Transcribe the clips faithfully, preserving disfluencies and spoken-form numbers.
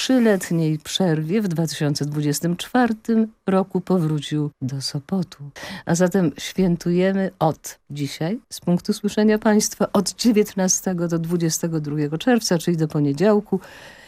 trzyletniej przerwie w dwa tysiące dwudziestym czwartym roku powrócił do Sopotu. A zatem świętujemy od dzisiaj, z punktu słyszenia państwa, od dziewiętnastego do dwudziestego drugiego czerwca, czyli do poniedziałku.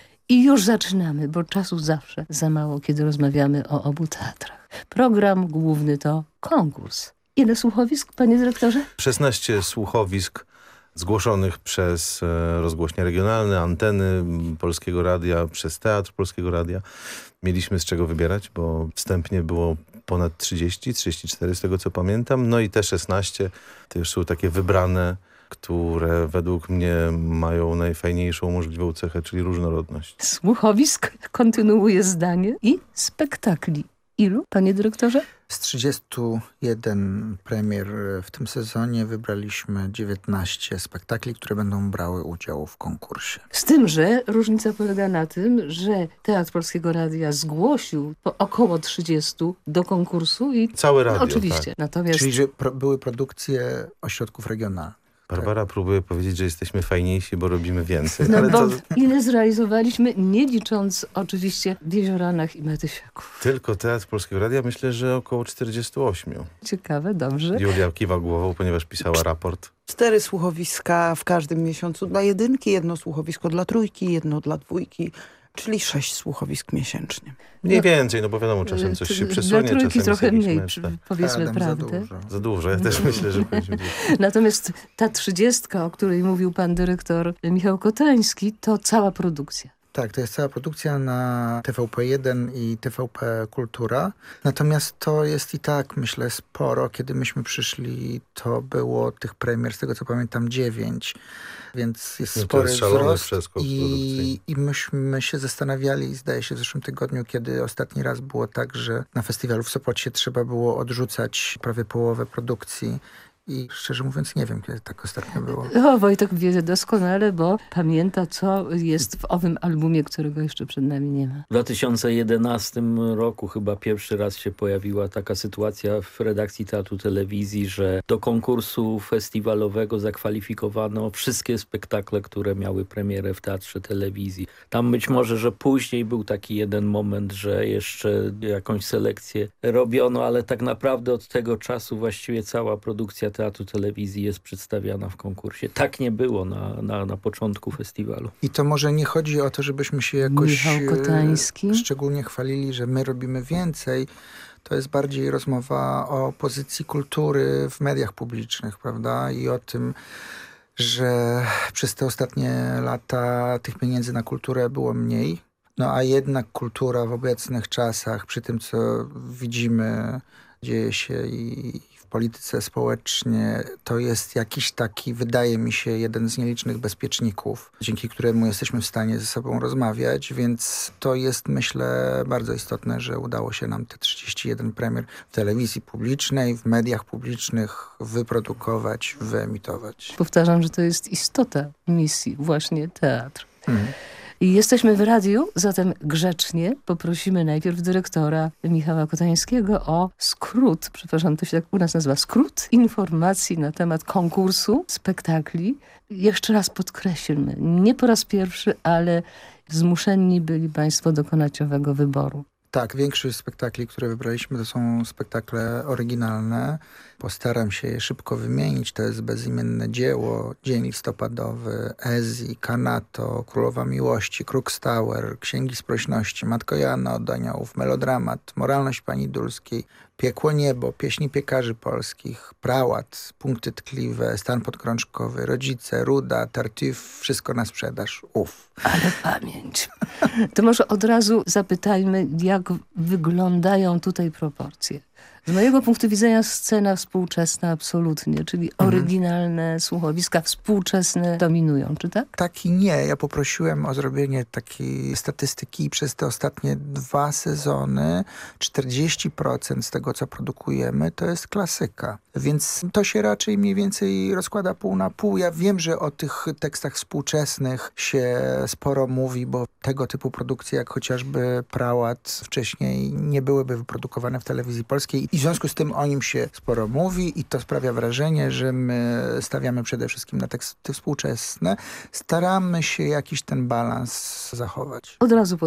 I już zaczynamy, bo czasu zawsze za mało, kiedy rozmawiamy o obu teatrach. Program główny to konkurs. Ile słuchowisk, panie dyrektorze? szesnaście słuchowisk zgłoszonych przez rozgłośnie regionalne, anteny Polskiego Radia, przez Teatr Polskiego Radia. Mieliśmy z czego wybierać, bo wstępnie było ponad trzydzieści, trzydzieści cztery z tego co pamiętam. No i te szesnaście to już są takie wybrane, które według mnie mają najfajniejszą możliwą cechę, czyli różnorodność. Słuchowisk, kontynuuje zdanie, i spektakli. Ilu, panie dyrektorze? Z trzydziestu jeden premier w tym sezonie wybraliśmy dziewiętnaście spektakli, które będą brały udział w konkursie. Z tym, że różnica polega na tym, że Teatr Polskiego Radia zgłosił po około trzydziestu do konkursu i... Całe radio, no, oczywiście. tak. Natomiast... Czyli, że pro, były produkcje ośrodków regionalnych. Barbara tak. próbuje powiedzieć, że jesteśmy fajniejsi, bo robimy więcej. No ale bo to... ile zrealizowaliśmy, nie licząc oczywiście w Jezioranach i Matysiaków. Tylko Teatr Polskiego Radia myślę, że około czterdzieści osiem. Ciekawe, dobrze. Julia kiwa głową, ponieważ pisała raport. Cztery słuchowiska w każdym miesiącu dla jedynki, jedno słuchowisko dla trójki, jedno dla dwójki, czyli sześć słuchowisk miesięcznie. Mniej no, więcej, no bo wiadomo, czasem coś się przesunie, dla trójki czasem trochę mniej, mecz, tak. powiedzmy Adam, prawdę. Za dużo. Za dużo, ja też myślę, że powinniśmy... Natomiast ta trzydziestka, o której mówił pan dyrektor Michał Kotański, to cała produkcja. Tak, to jest cała produkcja na T V P jeden i T V P Kultura. Natomiast to jest i tak, myślę, sporo. Kiedy myśmy przyszli, to było tych premier, z tego co pamiętam, dziewięć. Więc jest no spory jest wzrost. I, I myśmy się zastanawiali, zdaje się, w zeszłym tygodniu, kiedy ostatni raz było tak, że na festiwalu w Sopocie trzeba było odrzucać prawie połowę produkcji. I szczerze mówiąc nie wiem, kiedy tak ostatnio było. O, Wojtek wie doskonale, bo pamięta, co jest w owym albumie, którego jeszcze przed nami nie ma. W dwa tysiące jedenastym roku chyba pierwszy raz się pojawiła taka sytuacja w redakcji Teatru Telewizji, że do konkursu festiwalowego zakwalifikowano wszystkie spektakle, które miały premierę w Teatrze Telewizji. Tam być może, że później był taki jeden moment, że jeszcze jakąś selekcję robiono, ale tak naprawdę od tego czasu właściwie cała produkcja Teatru Telewizji jest przedstawiana w konkursie. Tak nie było na, na, na początku festiwalu. I to może nie chodzi o to, żebyśmy się jakoś Michał Kotański. szczególnie chwalili, że my robimy więcej. To jest bardziej rozmowa o pozycji kultury w mediach publicznych, prawda? I o tym, że przez te ostatnie lata tych pieniędzy na kulturę było mniej. No a jednak kultura w obecnych czasach, przy tym co widzimy, dzieje się i w polityce społecznie, to jest jakiś taki, wydaje mi się, jeden z nielicznych bezpieczników, dzięki któremu jesteśmy w stanie ze sobą rozmawiać, więc to jest, myślę, bardzo istotne, że udało się nam te trzydzieści jeden premier w telewizji publicznej, w mediach publicznych wyprodukować, wyemitować. Powtarzam, że to jest istota misji, właśnie teatr. Mhm. I jesteśmy w radiu, zatem grzecznie poprosimy najpierw dyrektora Michała Kotańskiego o skrót, przepraszam, to się tak u nas nazywa, skrót informacji na temat konkursu spektakli. Jeszcze raz podkreślmy, nie po raz pierwszy, ale zmuszeni byli państwo dokonać owego wyboru. Tak, większość spektakli, które wybraliśmy, to są spektakle oryginalne. Postaram się je szybko wymienić. To jest Bezimienne dzieło, Dzień listopadowy, Ezi, Kanato, Królowa Miłości, Krukstauer, Księgi Sprośności, Matko Joanna od Aniołów, Melodramat, Moralność Pani Dulskiej, Piekło Niebo, Pieśni Piekarzy Polskich, Prałat, Punkty Tkliwe, Stan Podkrączkowy, Rodzice, Ruda, Tartuf, Wszystko na sprzedaż. Uf. Ale pamięć. To może od razu zapytajmy, jak wyglądają tutaj proporcje. Z mojego punktu widzenia scena współczesna absolutnie, czyli oryginalne mhm. słuchowiska współczesne dominują, czy tak? Tak i nie. Ja poprosiłem o zrobienie takiej statystyki i przez te ostatnie dwa sezony czterdzieści procent z tego, co produkujemy, to jest klasyka. Więc to się raczej mniej więcej rozkłada pół na pół. Ja wiem, że o tych tekstach współczesnych się sporo mówi, bo tego typu produkcje, jak chociażby Prałat wcześniej nie byłyby wyprodukowane w telewizji polskiej i w związku z tym o nim się sporo mówi i to sprawia wrażenie, że my stawiamy przede wszystkim na teksty współczesne. Staramy się jakiś ten balans zachować. Od razu